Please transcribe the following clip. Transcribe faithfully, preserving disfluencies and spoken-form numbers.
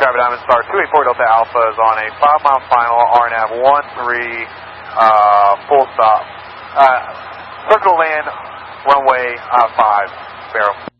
Bravo Diamond Star two eight four Delta Alpha is on a five mile final, R N A V one three, uh, full stop. Uh, circle land, runway uh, five, Barrow.